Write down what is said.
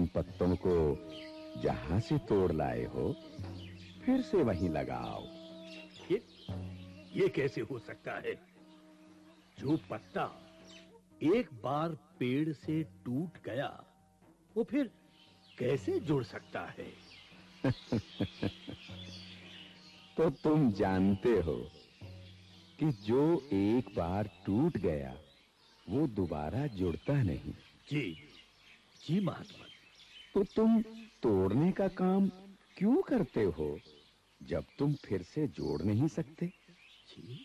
उन पत्तों को जहां से तोड़ लाए हो फिर से वहीं लगाओ। ये ये कैसे हो सकता है? जो पत्ता एक बार पेड़ से टूट गया वो फिर कैसे जुड़ सकता है? तो तुम जानते हो कि जो एक बार टूट गया वो दोबारा जुड़ता नहीं। जी जी महात्मा। तो तुम तोड़ने का काम क्यों करते हो जब तुम फिर से जोड़ नहीं सकते? जी